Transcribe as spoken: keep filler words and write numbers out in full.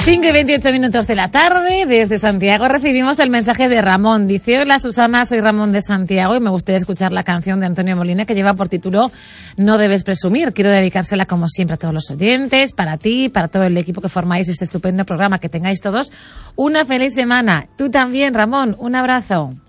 cinco y veintiocho minutos de la tarde, desde Santiago recibimos el mensaje de Ramón. Dice: hola Susana, soy Ramón de Santiago y me gustaría escuchar la canción de Antonio Molina que lleva por título No debes presumir. Quiero dedicársela como siempre a todos los oyentes, para ti, para todo el equipo que formáis este estupendo programa. Que tengáis todos una feliz semana. Tú también, Ramón, un abrazo.